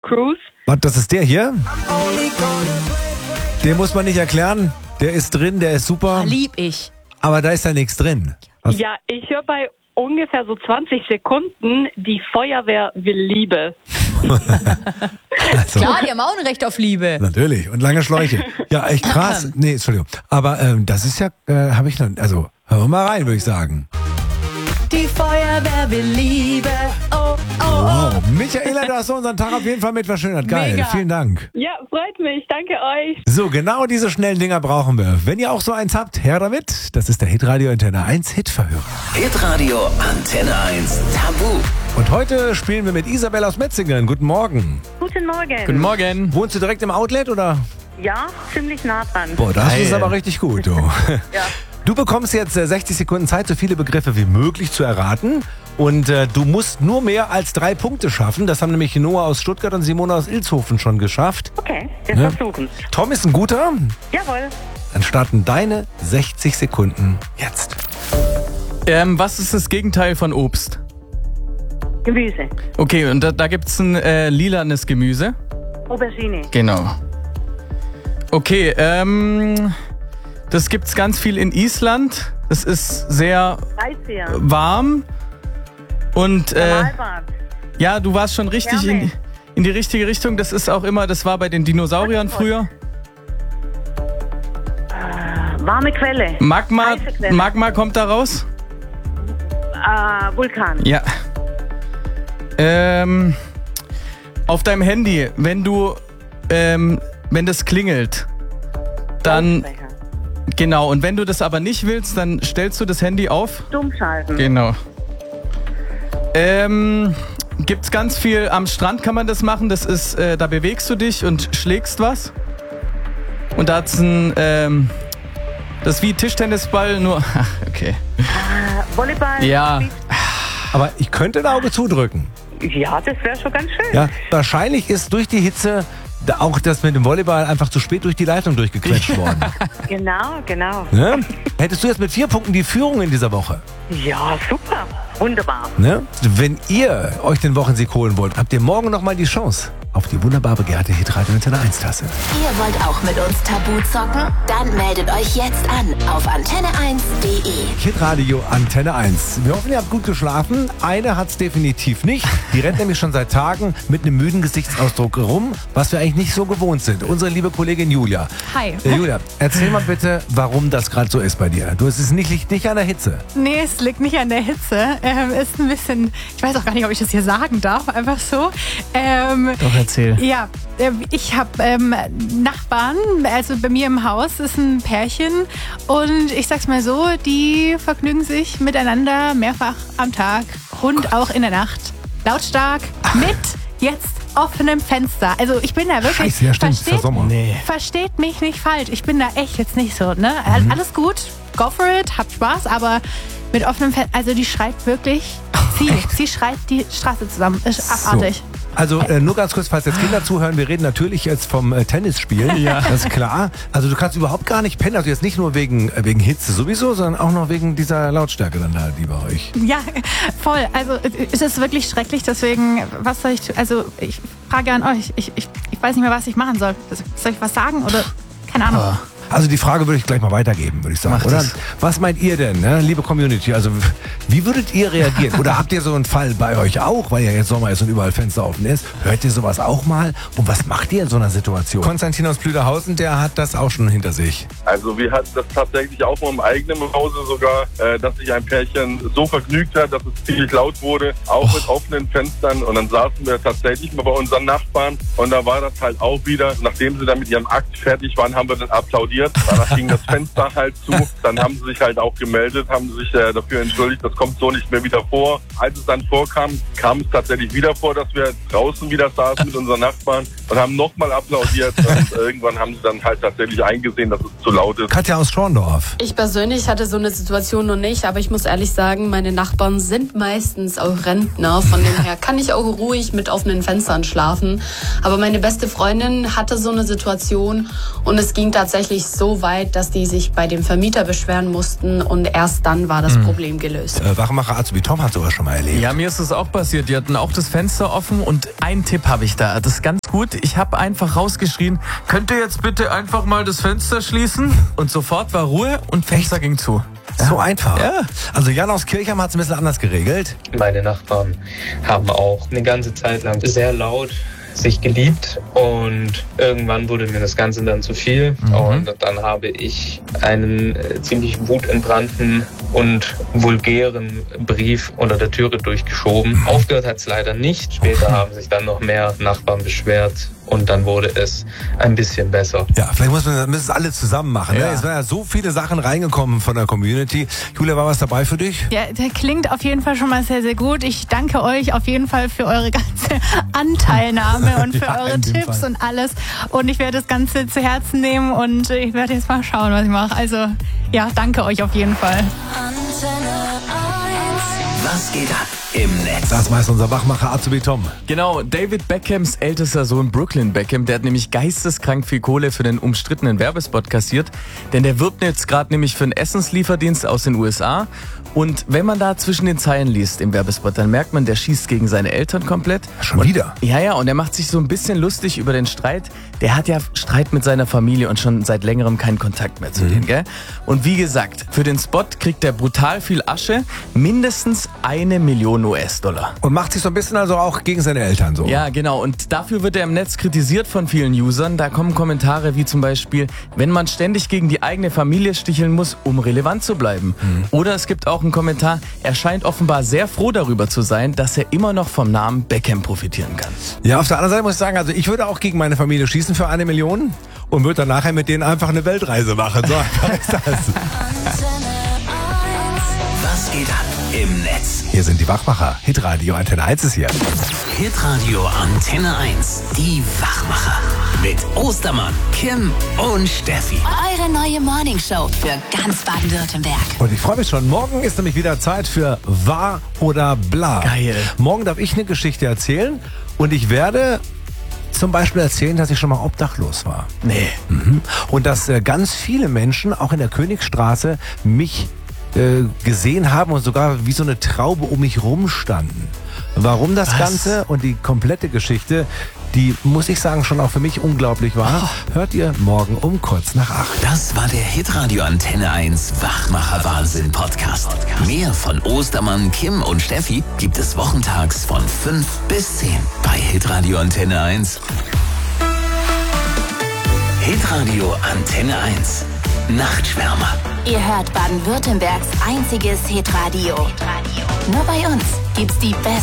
Cruise. Was, das ist der hier? Den muss man nicht erklären. Der ist drin, der ist super. Lieb ich. Aber da ist ja nichts drin. Was? Ja, ich höre bei ungefähr so 20 Sekunden, die Feuerwehr will Liebe. Also, Klar, die haben auch ein Recht auf Liebe. natürlich. Und lange Schläuche. Ja, echt krass. Nee, Entschuldigung. Aber das ist ja, habe ich noch, also hören wir mal rein, würde ich sagen. Die Feuerwehr will Liebe. Oh, oh, Wow. Michaela, da hast du unseren Tag auf jeden Fall mit verschönert. Geil. Mega. Vielen Dank. Ja, freut mich. Danke euch. So, genau diese schnellen Dinger brauchen wir. Wenn ihr auch so eins habt, her damit. Das ist der Hitradio Antenne 1 Hitverhörer. Hitradio Antenne 1 Tabu. Und heute spielen wir mit Isabel aus Metzingen. Guten Morgen. Guten Morgen. Guten Morgen. Wohnst du direkt im Outlet oder? Ja, ziemlich nah dran. Boah, das Geil. ist aber richtig gut, du. Ja. Du bekommst jetzt 60 Sekunden Zeit, so viele Begriffe wie möglich zu erraten. Und du musst nur mehr als 3 Punkte schaffen. Das haben nämlich Noah aus Stuttgart und Simone aus Ilshofen schon geschafft. Okay, wir Ja. versuchen. Tom ist ein guter. Jawohl. Dann starten deine 60 Sekunden jetzt. Was ist das Gegenteil von Obst? Gemüse. Okay, und da gibt's ein lilanes Gemüse. Aubergine. Genau. Okay, das gibt's ganz viel in Island. Es ist sehr Weißbier. warm. Und Malbad. ja, du warst schon richtig Wärme. in die richtige Richtung. Das ist auch immer, das war bei den Dinosauriern früher. Warme Quelle. Magma, Heiße Quelle. Magma kommt da raus. Vulkan. Ja. Auf deinem Handy, wenn das klingelt, dann, Lautsprecher. genau, und wenn du das aber nicht willst, dann stellst du das Handy auf. Dummschalten. Genau. Gibt's ganz viel, am Strand kann man das machen, das ist, da bewegst du dich und schlägst was. Und da hat's ein, das ist wie Tischtennisball, nur, ach, okay. Volleyball. Ja. Aber ich könnte ein Auge zudrücken. Ja, das wäre schon ganz schön. Ja, wahrscheinlich ist durch die Hitze auch das mit dem Volleyball einfach zu spät durch die Leitung durchgequetscht worden. Genau. Ne? Hättest du jetzt mit 4 Punkten die Führung in dieser Woche? Ja, super. Wunderbar. Ne? Wenn ihr euch den Wochensieg holen wollt, habt ihr morgen nochmal die Chance auf die wunderbar begehrte Hitradio Antenne 1 Tasse. Ihr wollt auch mit uns Tabu zocken? Dann meldet euch jetzt an auf antenne1.de. Hitradio Antenne 1. Wir hoffen, ihr habt gut geschlafen. Eine hat's definitiv nicht. Die rennt nämlich schon seit Tagen mit einem müden Gesichtsausdruck rum, was wir eigentlich nicht so gewohnt sind. Unsere liebe Kollegin Julia. Hi. Julia, erzähl mal bitte, warum das gerade so ist bei dir. Du, es ist liegt nicht an der Hitze. Nee, es liegt nicht an der Hitze. Ist ein bisschen, ich weiß auch gar nicht, ob ich das hier sagen darf, einfach so. Doch, erzähl. Ja, ich habe Nachbarn, also bei mir im Haus ist ein Pärchen und ich sag's mal so, die vergnügen sich miteinander mehrfach am Tag und auch in der Nacht. Lautstark, mit jetzt offenem Fenster. Also ich bin da wirklich, Scheiße, ja stimmt, ist ja Sommer. Nee. versteht mich nicht falsch, ich bin da echt jetzt nicht so, ne? Alles gut, go for it, habt Spaß, aber mit offenem Fenster, also die schreit wirklich, sie schreit die Straße zusammen, ist abartig. Also nur ganz kurz, falls jetzt Kinder zuhören, wir reden natürlich jetzt vom Tennisspielen, Ja. das ist klar. Also du kannst überhaupt gar nicht pennen, also jetzt nicht nur wegen Hitze sowieso, sondern auch noch wegen dieser Lautstärke dann da, die bei euch. Ja, voll. Also es ist wirklich schrecklich, deswegen, was soll ich tun? Also ich frage an euch, ich weiß nicht mehr, was ich machen soll. Soll ich was sagen oder keine Ahnung? Also die Frage würde ich gleich mal weitergeben, würde ich sagen, Macht oder? es. Was meint ihr denn, ne, liebe Community? Also wie würdet ihr reagieren? Oder habt ihr so einen Fall bei euch auch, weil ja jetzt Sommer ist und überall Fenster offen ist? Hört ihr sowas auch mal? Und was macht ihr in so einer Situation? Konstantin aus Plüderhausen, der hat das auch schon hinter sich. Also wir hatten das tatsächlich auch mal im eigenen Hause sogar, dass sich ein Pärchen so vergnügt hat, dass es ziemlich laut wurde, auch mit offenen Fenstern. Und dann saßen wir tatsächlich mal bei unseren Nachbarn und da war das halt auch wieder, nachdem sie dann mit ihrem Akt fertig waren, haben wir dann applaudiert. Danach ging das Fenster halt zu. Dann haben sie sich halt auch gemeldet, haben sich dafür entschuldigt, das kommt so nicht mehr wieder vor. Als es dann vorkam, kam es tatsächlich wieder vor, dass wir draußen wieder saßen mit unseren Nachbarn und haben nochmal applaudiert. Und irgendwann haben sie dann halt tatsächlich eingesehen, dass es zu laut ist. Katja aus Schorndorf. Ich persönlich hatte so eine Situation noch nicht, aber ich muss ehrlich sagen, meine Nachbarn sind meistens auch Rentner. Von dem her kann ich auch ruhig mit offenen Fenstern schlafen. Aber meine beste Freundin hatte so eine Situation und es ging tatsächlich so weit, dass die sich bei dem Vermieter beschweren mussten und erst dann war das Problem gelöst. Wachmacher Azubi Tom hat sowas schon mal erlebt. Ja, mir ist es auch passiert. Die hatten auch das Fenster offen und einen Tipp habe ich da. Das ist ganz gut. Ich habe einfach rausgeschrien, könnt ihr jetzt bitte einfach mal das Fenster schließen? Und sofort war Ruhe und Fenster ging zu. So einfach. Ja. Also Jan aus Kirchheim hat es ein bisschen anders geregelt. Meine Nachbarn haben auch eine ganze Zeit lang sehr laut sich geliebt und irgendwann wurde mir das Ganze dann zu viel und dann habe ich einen ziemlich wutentbrannten und vulgären Brief unter der Türe durchgeschoben. Aufgehört hat es leider nicht. Später haben sich dann noch mehr Nachbarn beschwert und dann wurde es ein bisschen besser. Ja, vielleicht müssen es alle zusammen machen. Ja. Ne? Es waren ja so viele Sachen reingekommen von der Community. Julia, war was dabei für dich? Ja, der klingt auf jeden Fall schon mal sehr, sehr gut. Ich danke euch auf jeden Fall für eure ganze Anteilnahme und für Ja, eure in dem Tipps Fall. und alles. Und ich werde das Ganze zu Herzen nehmen und ich werde jetzt mal schauen, was ich mache. Also, ja, danke euch auf jeden Fall. Was geht ab im Netz? Das weiß unser Wachmacher Azubi Tom. Genau, David Beckhams ältester Sohn Brooklyn Beckham, der hat nämlich geisteskrank viel Kohle für den umstrittenen Werbespot kassiert, denn der wirbt jetzt gerade nämlich für einen Essenslieferdienst aus den USA. Und wenn man da zwischen den Zeilen liest im Werbespot, dann merkt man, der schießt gegen seine Eltern komplett. Schon wieder? Ja, und er macht sich so ein bisschen lustig über den Streit. Der hat ja Streit mit seiner Familie und schon seit längerem keinen Kontakt mehr zu denen, gell? Und wie gesagt, für den Spot kriegt er brutal viel Asche, mindestens 1 Million US-Dollar. Und macht sich so ein bisschen also auch gegen seine Eltern so. Ja, genau. Und dafür wird er im Netz kritisiert von vielen Usern. Da kommen Kommentare wie zum Beispiel, wenn man ständig gegen die eigene Familie sticheln muss, um relevant zu bleiben. Oder es gibt auch einen Kommentar, er scheint offenbar sehr froh darüber zu sein, dass er immer noch vom Namen Beckham profitieren kann. Ja, auf der anderen Seite muss ich sagen, also ich würde auch gegen meine Familie schießen für 1 Million und würde dann nachher mit denen einfach eine Weltreise machen. So einfach ist das. Was geht ab im Netz? Hier sind die Wachmacher. Hitradio Antenne 1 ist hier. Hitradio Antenne 1. Die Wachmacher. Mit Ostermann, Kim und Steffi. Eure neue Morningshow für ganz Baden-Württemberg. Und ich freue mich schon. Morgen ist nämlich wieder Zeit für Wahr oder Bla. Geil. Morgen darf ich eine Geschichte erzählen und ich werde zum Beispiel erzählen, dass ich schon mal obdachlos war. Nee. Und dass ganz viele Menschen, auch in der Königstraße, mich gesehen haben und sogar wie so eine Traube um mich rumstanden. Warum das Ganze und die komplette Geschichte, die, muss ich sagen, schon auch für mich unglaublich war, hört ihr morgen um kurz nach 8. Das war der Hitradio Antenne 1 Wachmacher Wahnsinn Podcast. Mehr von Ostermann, Kim und Steffi gibt es wochentags von 5 bis 10 bei Hitradio Antenne 1. Hitradio Antenne 1. Nachtschwärmer. Ihr hört Baden-Württembergs einziges Hitradio. Nur bei uns gibt's die besten